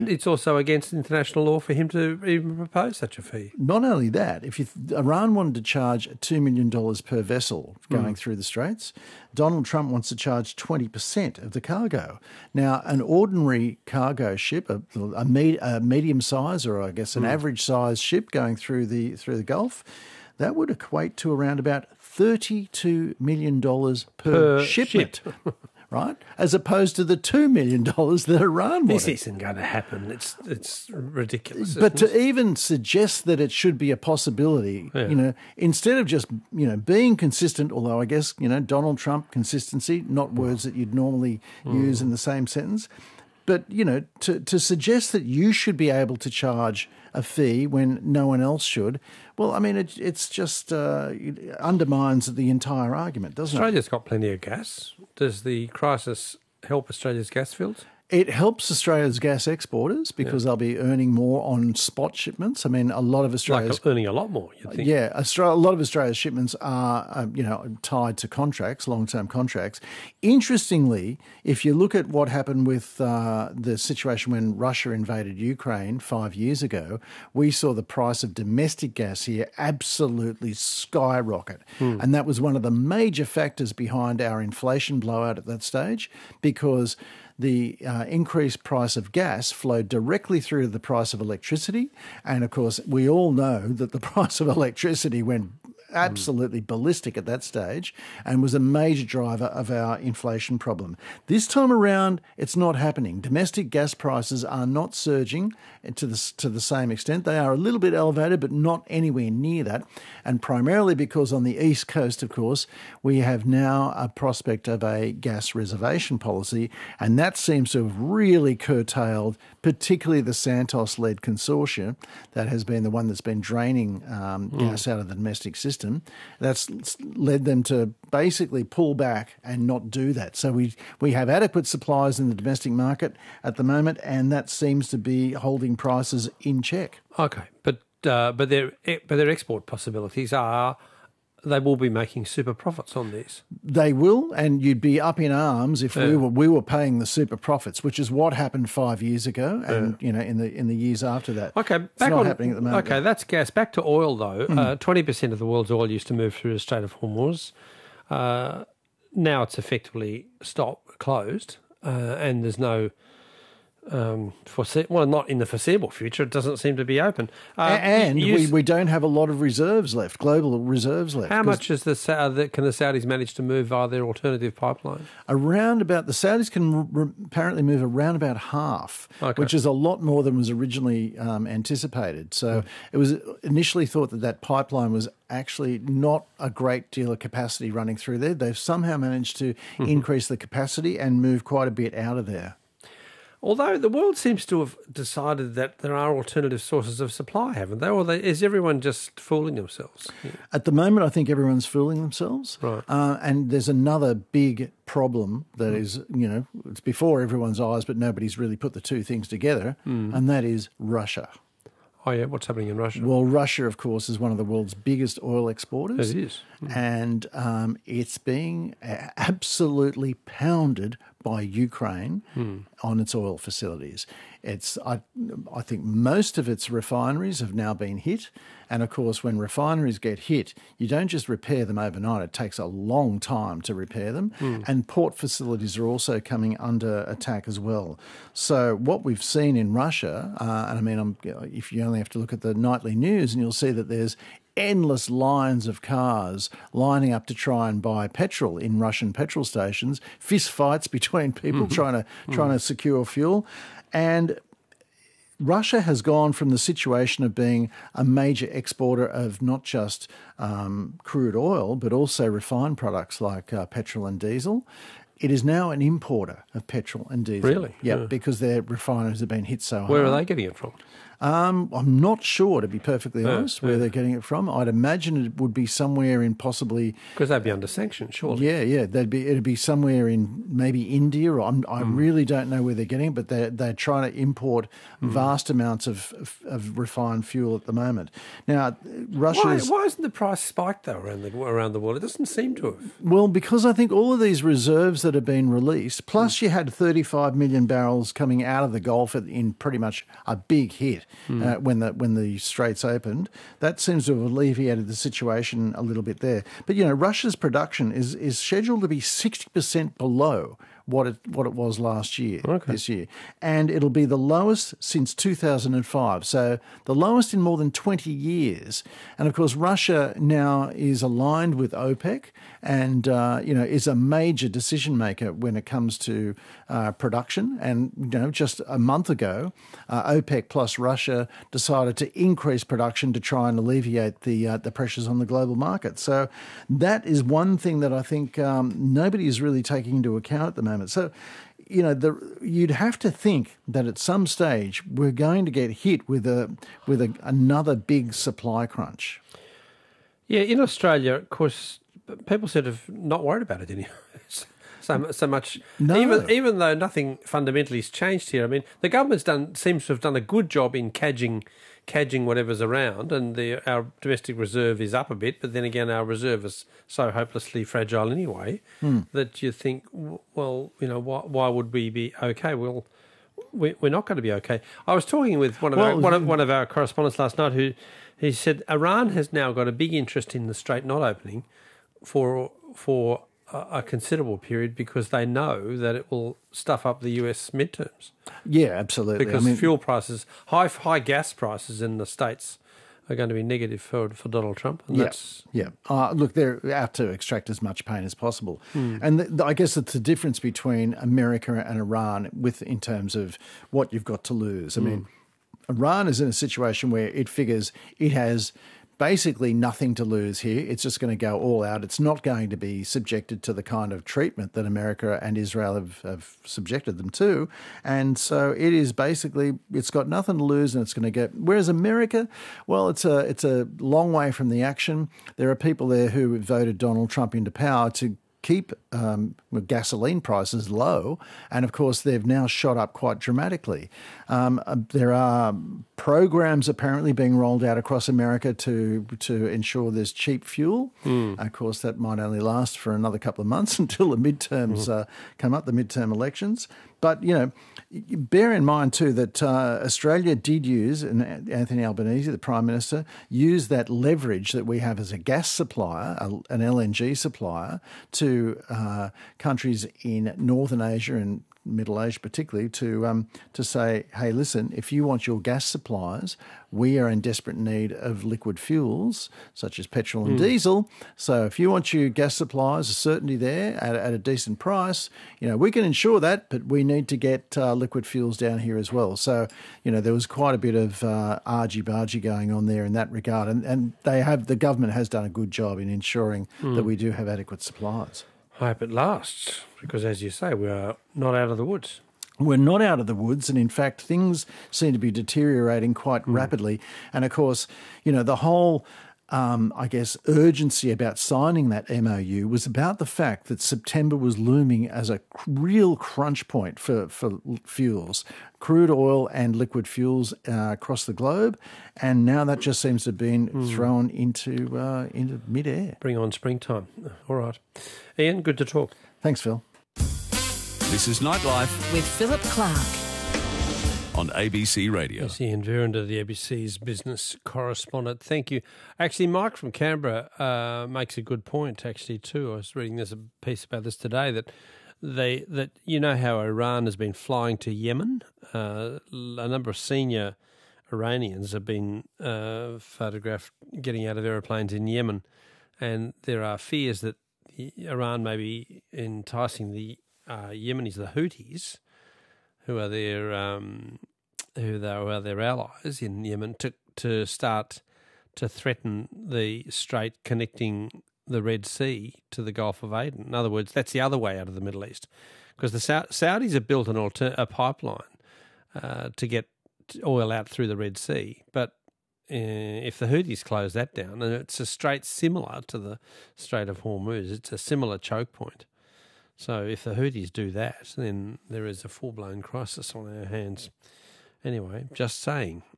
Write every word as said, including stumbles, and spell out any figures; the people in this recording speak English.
It's also against international law for him to even propose such a fee. Not only that, if you, Iran wanted to charge two million dollars per vessel going mm. through the Straits, Donald Trump wants to charge twenty percent of the cargo. Now, an ordinary cargo ship, a, a, me, a medium size or I guess an mm. average size ship going through the through the Gulf, that would equate to around about thirty-two million dollars per, per shipment. Ship. Right, as opposed to the two million dollars that Iran wanted. This isn't going to happen. It's it's ridiculous. But to even suggest that it should be a possibility, yeah. you know, instead of just you know being consistent, although I guess you know Donald Trump consistency, not words that you'd normally mm. use in the same sentence, but you know to to suggest that you should be able to charge a fee when no one else should. Well, I mean, it, it's just uh, it undermines the entire argument, doesn't Australia's it? Australia's got plenty of gas. Does the crisis help Australia's gas fields? It helps Australia's gas exporters because yeah. they'll be earning more on spot shipments. I mean, a lot of Australia's... Like earning a lot more, you'd think. Yeah, Australia, a lot of Australia's shipments are, um, you know, tied to contracts, long-term contracts. Interestingly, if you look at what happened with uh, the situation when Russia invaded Ukraine five years ago, we saw the price of domestic gas here absolutely skyrocket. Hmm. And that was one of the major factors behind our inflation blowout at that stage because... the uh, increased price of gas flowed directly through to the price of electricity. And, of course, we all know that the price of electricity went absolutely mm. ballistic at that stage and was a major driver of our inflation problem. This time around, it's not happening. Domestic gas prices are not surging to the, to the same extent. They are a little bit elevated, but not anywhere near that. And primarily because on the East Coast, of course, we have now a prospect of a gas reservation policy, and that seems to have really curtailed particularly the Santos-led consortium that has been the one that's been draining um, mm. gas out of the domestic system. That's led them to basically pull back and not do that. So we we have adequate supplies in the domestic market at the moment, and that seems to be holding prices in check. Okay, but uh, but their but their export possibilities are. They will be making super profits on this. They will, and you'd be up in arms if yeah. we were we were paying the super profits, which is what happened five years ago, and yeah. you know in the in the years after that. Okay, it's back not on, happening at the moment. Okay, that's gas. Back to oil though. Twenty mm. uh, percent of the world's oil used to move through the Strait of Hormuz. Uh, now it's effectively stopped, closed, uh, and there's no. Um, forese- well, not in the foreseeable future. It doesn't seem to be open. Uh, and you, we, we don't have a lot of reserves left, global reserves left. How much is the, the can the Saudis manage to move via their alternative pipeline? Around about, the Saudis can re- apparently move around about half, okay. which is a lot more than was originally um, anticipated. So mm. it was initially thought that that pipeline was actually not a great deal of capacity running through there. They've somehow managed to mm-hmm. increase the capacity and move quite a bit out of there. Although the world seems to have decided that there are alternative sources of supply, haven't they? Or they, is everyone just fooling themselves? Yeah. At the moment, I think everyone's fooling themselves. Right. Uh, and there's another big problem that mm. is, you know, it's before everyone's eyes, but nobody's really put the two things together, mm. and that is Russia. Oh, yeah, what's happening in Russia? Well, Russia, of course, is one of the world's biggest oil exporters. It is. Mm. And um, it's being absolutely pounded by Ukraine mm. on its oil facilities. It's, I, I think most of its refineries have now been hit. And, of course, when refineries get hit, you don't just repair them overnight. It takes a long time to repair them. Mm. And port facilities are also coming under attack as well. So what we've seen in Russia, uh, and I mean, I'm, if you only have to look at the nightly news, and you'll see that there's endless lines of cars lining up to try and buy petrol in Russian petrol stations, fist fights between people mm-hmm. trying to mm-hmm. trying to secure fuel. And Russia has gone from the situation of being a major exporter of not just um, crude oil, but also refined products like uh, petrol and diesel. It is now an importer of petrol and diesel. Really? Yep, yeah, because their refineries have been hit so hard. Where are they getting it from? Um, I'm not sure, to be perfectly Yeah, honest, where yeah. they're getting it from. I'd imagine it would be somewhere in possibly... Because they'd be under sanction, surely. Yeah, yeah. They'd be, it'd be somewhere in maybe India, or I'm, I Mm. really don't know where they're getting it, but they're, they're trying to import mm. vast amounts of, of, of refined fuel at the moment. Now, Russia's... Why, why hasn't the price spiked, though, around the, around the world? It doesn't seem to have. Well, because I think all of these reserves that have been released, plus mm. you had thirty-five million barrels coming out of the Gulf in pretty much a big hit mm. uh, when the when the Straits opened. That seems to have alleviated the situation a little bit there. But, you know, Russia's production is, is scheduled to be sixty percent below what it what it was last year, okay. this year. And it'll be the lowest since two thousand five, so the lowest in more than twenty years. And, of course, Russia now is aligned with OPEC and, uh, you know, is a major decision maker when it comes to uh, production. And, you know, just a month ago, uh, OPEC plus Russia decided to increase production to try and alleviate the uh, the pressures on the global market. So that is one thing that I think um, nobody is really taking into account at the moment. So, you know, the, you'd have to think that at some stage we're going to get hit with a with a, another big supply crunch. Yeah, in Australia, of course, people sort of not worried about it anymore. So, so much, no. even even though nothing fundamentally has changed here. I mean, the government's done seems to have done a good job in cadging, cadging whatever's around, and the, our domestic reserve is up a bit. But then again, our reserve is so hopelessly fragile anyway mm. that you think, well, you know, why, why would we be okay? Well, we, we're not going to be okay. I was talking with one of well, our, one of one of our correspondents last night who he said Iran has now got a big interest in the Strait not opening for for. a considerable period because they know that it will stuff up the U S midterms. Yeah, absolutely. Because I mean, fuel prices, high high gas prices in the States are going to be negative for for Donald Trump. And yeah, that's... yeah. Uh, look, they're out to extract as much pain as possible. Hmm. And the, the, I guess it's the difference between America and Iran with in terms of what you've got to lose. I hmm. mean, Iran is in a situation where it figures it has basically nothing to lose here. It's just going to go all out. It's not going to be subjected to the kind of treatment that America and Israel have, have subjected them to. And so it is basically, it's got nothing to lose and it's going to get... Whereas America, well, it's a, it's a long way from the action. There are people there who voted Donald Trump into power to keep um, gasoline prices low, and of course they've now shot up quite dramatically. Um, uh, there are programs apparently being rolled out across America to to ensure there's cheap fuel. Mm. Of course, that might only last for another couple of months until the midterms mm. uh, come up, the midterm elections. But, you know, bear in mind, too, that uh, Australia did use, and Anthony Albanese, the Prime Minister, used that leverage that we have as a gas supplier, a, an L N G supplier, to uh, countries in Northern Asia and Middle Asia particularly, to um, to say, hey, listen, if you want your gas supplies, we are in desperate need of liquid fuels, such as petrol and mm. diesel. So if you want your gas supplies, a certainty there at, at a decent price, you know, we can ensure that, but we need to get uh, liquid fuels down here as well. So, you know, there was quite a bit of uh, argy-bargy going on there in that regard. And, and they have, the government has done a good job in ensuring mm. that we do have adequate supplies. I hope it lasts, because as you say, we are not out of the woods. We're not out of the woods, and in fact, things seem to be deteriorating quite mm. rapidly. And of course, you know, the whole, um, I guess, urgency about signing that M O U was about the fact that September was looming as a real crunch point for, for fuels, crude oil and liquid fuels uh, across the globe. And now that just seems to have been mm. thrown into uh, into midair. Bring on springtime. All right. Ian, good to talk. Thanks, Phil. This is Nightlife with Philip Clark on A B C Radio. Yes, Ian Verinder, the A B C's business correspondent. Thank you. Actually, Mike from Canberra uh, makes a good point, actually, too. I was reading this a piece about this today, that they that you know how Iran has been flying to Yemen. Uh, a number of senior Iranians have been uh, photographed getting out of aeroplanes in Yemen, and there are fears that Iran may be enticing the uh, Yemenis, the Houthis, who are their um, who, they, who are their allies in Yemen, to to start to threaten the strait connecting the Red Sea to the Gulf of Aden. In other words, that's the other way out of the Middle East, because the Sa- Saudis have built an alter- a pipeline uh, to get oil out through the Red Sea. But uh, if the Houthis close that down, and it's a strait similar to the Strait of Hormuz, it's a similar choke point. So if the Houthis do that, then there is a full-blown crisis on our hands. Anyway, just saying.